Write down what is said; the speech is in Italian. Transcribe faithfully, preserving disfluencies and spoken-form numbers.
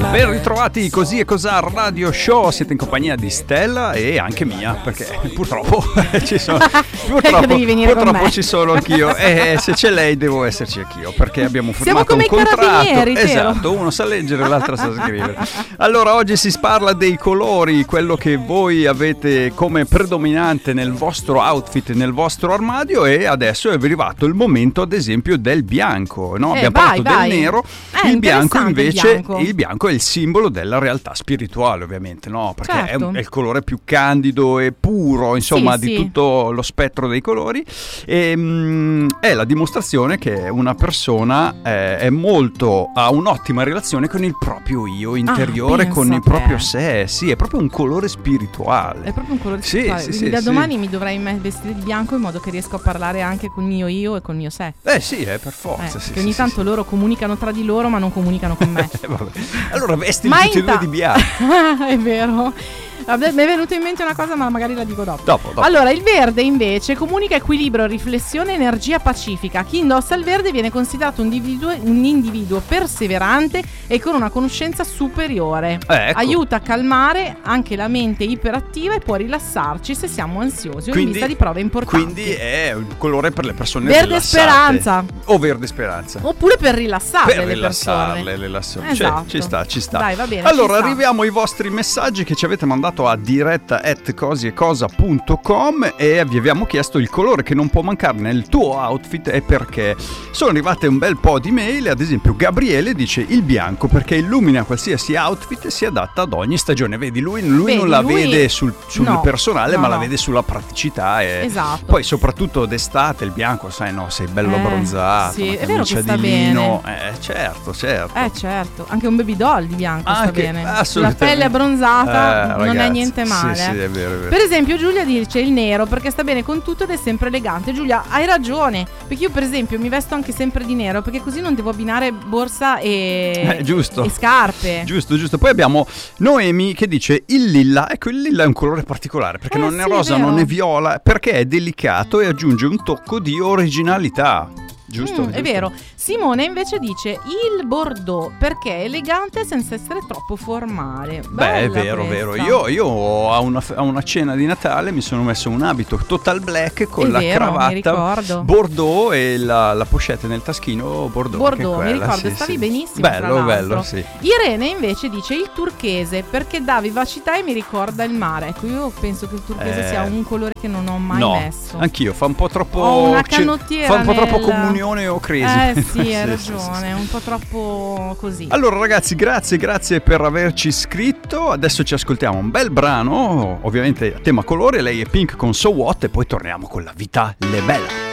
Ben ritrovati così e cos'ha Radio Show, siete in compagnia di Stella e anche mia, perché purtroppo ci sono purtroppo, devi venire purtroppo con me. ci sono anch'io e se c'è lei devo esserci anch'io, perché abbiamo firmato un Siamo come i contratto. carabinieri, Teo. Esatto, uno sa leggere e l'altro sa scrivere. Allora oggi si parla dei colori, quello che voi avete come predominante nel vostro outfit, nel vostro armadio, e adesso è arrivato il momento ad esempio del bianco, no? Eh, Abbiamo vai, parlato vai. del nero, Eh, il bianco interessante il invece bianco. il bianco è il simbolo della realtà spirituale, ovviamente, no? Perché è, Certo. un- è il colore più candido e puro, insomma, Sì, di sì. tutto lo spettro dei colori. E, mm, è la dimostrazione che una persona eh, è molto ha un'ottima relazione con il proprio io interiore, pensa con a il te. proprio sé. Sì, è proprio un colore spirituale. È proprio un colore Sì, spirituale. sì, Quindi sì, da sì. domani mi dovrei me- vestire di bianco in modo che riesco a parlare anche col mio io e col mio sé. Eh sì, è per Eh, forza. sì, perché sì, ogni sì, tanto sì. loro comunicano tra di loro ma non comunicano con me. Eh, vabbè. Allora vesti Ma tutti e due inta- di bianco. È vero. Vabbè, mi è venuta in mente una cosa, ma magari la dico dopo. Dopo, dopo. Allora, il verde invece comunica equilibrio, riflessione e energia pacifica. Chi indossa il verde viene considerato un individuo, un individuo perseverante e con una conoscenza superiore. Eh, ecco. Aiuta a calmare anche la mente iperattiva e può rilassarci se siamo ansiosi o in vista di prove importanti. Quindi è un colore per le persone Verde rilassate. speranza. O verde speranza. Oppure per rilassare Per le rilassarle, persone. rilassarle. Esatto. Cioè, ci sta, ci sta. Dai, va bene, Allora, ci sta. arriviamo ai vostri messaggi che ci avete mandato a diretta at cosiecosa punto com e vi abbiamo chiesto il colore che non può mancare nel tuo outfit e perché. Sono arrivate un bel po' di mail, ad esempio Gabriele dice il bianco perché illumina qualsiasi outfit e si adatta ad ogni stagione. Vedi, lui, lui Vedi, non la lui- vede sul, sul no, personale, no, ma la no. vede sulla praticità. E Esatto. poi soprattutto d'estate il bianco, sai, no, sei bello Eh, abbronzato, sì, una è vero che camicia sta di bene. lino. Eh, certo, certo. Eh certo, anche un baby doll di bianco sta Anche- bene. La assolutamente. pelle abbronzata Eh, non è ragazzi, niente male. Sì, sì, è vero, è vero. Per esempio Giulia dice il nero perché sta bene con tutto ed è sempre elegante. Giulia, hai ragione, perché io per esempio mi vesto anche sempre di nero perché così non devo abbinare borsa e, Eh, giusto. e scarpe. Giusto, giusto. Poi abbiamo Noemi che dice il lilla. Ecco, il lilla è un colore particolare perché Eh, non è sì, rosa, è vero. non è viola, perché è delicato e aggiunge un tocco di originalità. Giusto? Mm, giusto? è vero. Simone invece dice il bordeaux perché è elegante senza essere troppo formale. Beh, è Bella vero, questa. vero. Io, io a, una, a una cena di Natale mi sono messo un abito total black con È la vero, mi cravatta ricordo. bordeaux e la, la pochette nel taschino bordeaux. Bordeaux, che è mi quella, ricordo, sì, stavi sì. benissimo. tra Bello, l'altro. bello, sì. Irene invece dice il turchese perché dà vivacità e mi ricorda il mare. Ecco, io penso che il turchese Eh, sia un colore che non ho mai no, messo. anch'io, fa un po' troppo Ho una ci- canottiera fa un po' troppo nel- comunione o crisi. Eh sì, hai Sì, sì, ragione, sì, è un po' troppo così. Allora ragazzi, grazie, grazie per averci scritto. Adesso ci ascoltiamo un bel brano, ovviamente a tema colore. Lei è Pink con So What e poi torniamo con la vita le bella.